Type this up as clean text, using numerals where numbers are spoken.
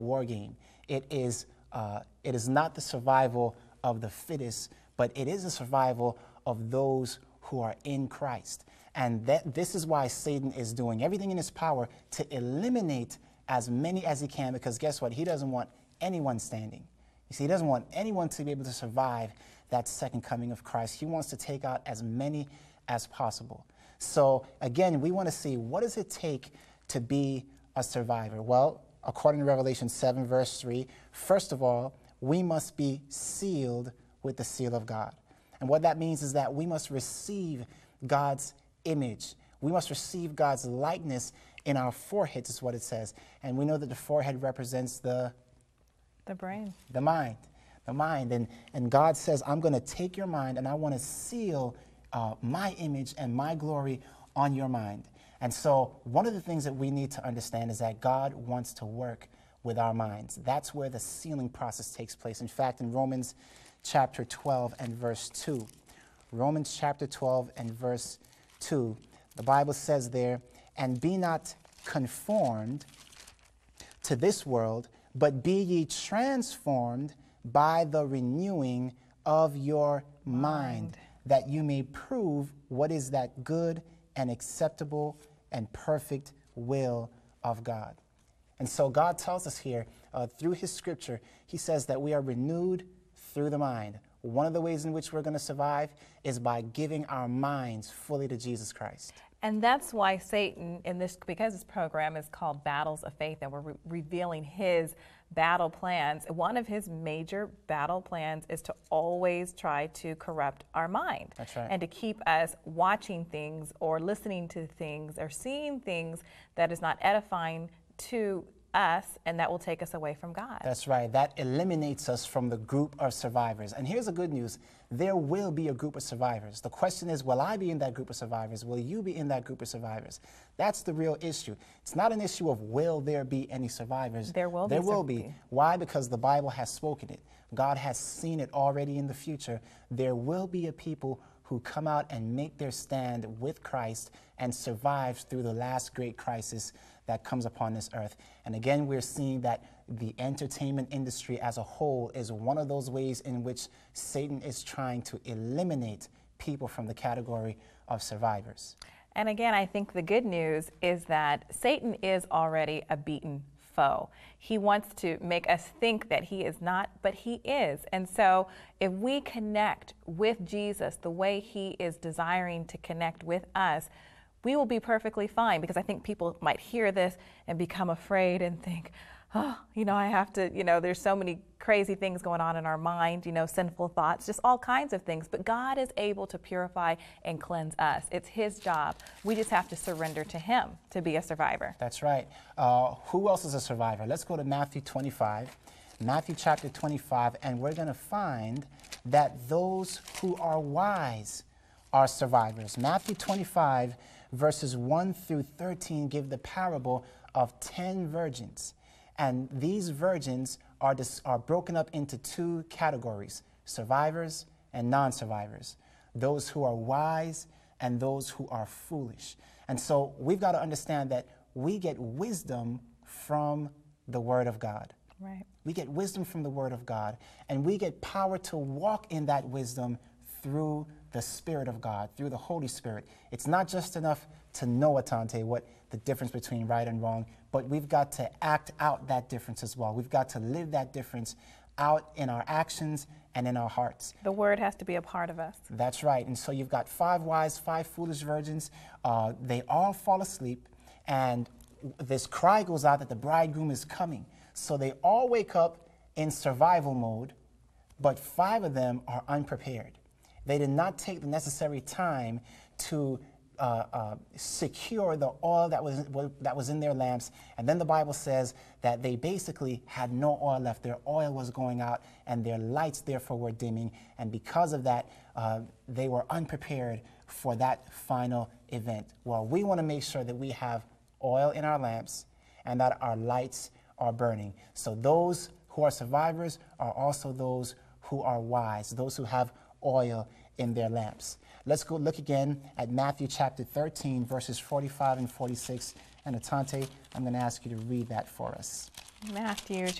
war game. It is not the survival of the fittest, but it is the survival of those who are in Christ. And this is why Satan is doing everything in his power to eliminate as many as he can, because guess what? He doesn't want anyone standing. You see, he doesn't want anyone to be able to survive that second coming of Christ. He wants to take out as many as possible. So again, we want to see, what does it take to be a survivor? Well, according to Revelation 7, verse 3, first of all, we must be sealed with the seal of God. And what that means is that we must receive God's image. We must receive God's likeness in our foreheads, is what it says. And we know that the forehead represents the brain, the mind. And God says, I'm going to take your mind and I want to seal my image and my glory on your mind. And so one of the things that we need to understand is that God wants to work with our minds. That's where the sealing process takes place. In fact, in Romans chapter 12 and verse 2, Romans chapter 12 and verse 2, the Bible says there, and be not conformed to this world, but be ye transformed by the renewing of your mind, that you may prove what is that good and acceptable and perfect will of God. And so God tells us here through his scripture, he says that we are renewed through the mind. One of the ways in which we're going to survive is by giving our minds fully to Jesus Christ. And that's why Satan, because this program is called Battles of Faith, and we're revealing his battle plans. One of his major battle plans is to always try to corrupt our mind. That's right. And to keep us watching things or listening to things or seeing things that is not edifying to us, and that will take us away from God. That's right. That eliminates us from the group of survivors. And here's the good news. There will be a group of survivors. The question is, will I be in that group of survivors? Will you be in that group of survivors? That's the real issue. It's not an issue of will there be any survivors. There will be. There will be. Why? Because the Bible has spoken it. God has seen it already in the future. There will be a people who come out and make their stand with Christ and survive through the last great crisis that comes upon this earth. And again, we're seeing that the entertainment industry as a whole is one of those ways in which Satan is trying to eliminate people from the category of survivors. And again, I think the good news is that Satan is already a beaten foe. He wants to make us think that he is not, but he is. And so if we connect with Jesus the way he is desiring to connect with us, we will be perfectly fine. Because I think people might hear this and become afraid and think, oh, I have to, there's so many crazy things going on in our mind, sinful thoughts, just all kinds of things. But God is able to purify and cleanse us. It's his job. We just have to surrender to him to be a survivor. That's right. Who else is a survivor? Let's go to Matthew 25, Matthew chapter 25, and we're going to find that those who are wise are survivors. Matthew 25, verses 1 through 13 give the parable of 10 virgins. And these virgins are broken up into two categories, survivors and non-survivors, those who are wise and those who are foolish. And so we've got to understand that we get wisdom from the Word of God. Right. We get wisdom from the Word of God, and we get power to walk in that wisdom through the Spirit of God, through the Holy Spirit. It's not just enough to know, Atante, what the difference between right and wrong, but we've got to act out that difference as well. We've got to live that difference out in our actions and in our hearts. The Word has to be a part of us. That's right. And so you've got 5 wise, 5 foolish virgins. They all fall asleep, and this cry goes out that the bridegroom is coming. So they all wake up in survival mode, but 5 of them are unprepared. They did not take the necessary time to secure the oil that was in their lamps. And then the Bible says that they basically had no oil left. Their oil was going out, and their lights therefore were dimming. And because of that, they were unprepared for that final event. Well, we want to make sure that we have oil in our lamps and that our lights are burning. So those who are survivors are also those who are wise, those who have oil in their lamps. Let's go look again at Matthew chapter 13, verses 45 and 46. And Atante, I'm going to ask you to read that for us. Matthew